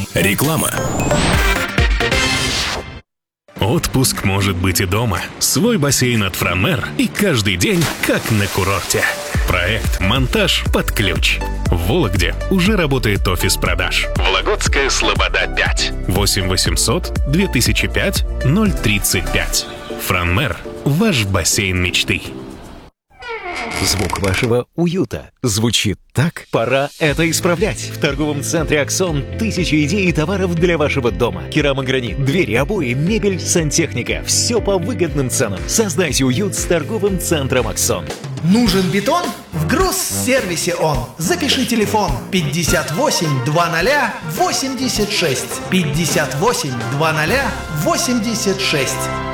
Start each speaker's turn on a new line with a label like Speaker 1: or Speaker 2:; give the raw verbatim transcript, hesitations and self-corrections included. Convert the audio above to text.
Speaker 1: Реклама. Отпуск может быть и дома. Свой бассейн от Франмер и каждый день как на курорте. Проект «Монтаж под ключ». В Вологде уже работает офис продаж. Вологодская Слобода пять. восемь восемьсот две тысячи пять ноль тридцать пять. Франмер. Ваш бассейн мечты.
Speaker 2: Звук вашего уюта звучит так? Пора это исправлять. В торговом центре «Аксон» тысячи идей и товаров для вашего дома. Керамогранит, двери, обои, мебель, сантехника. Все по выгодным ценам. Создайте уют с торговым центром «Аксон».
Speaker 3: Нужен бетон? В Грузсервисе он. Запиши телефон пятьдесят восемь двадцать восемьдесят шесть. пятьдесят восемь двадцать восемьдесят шесть.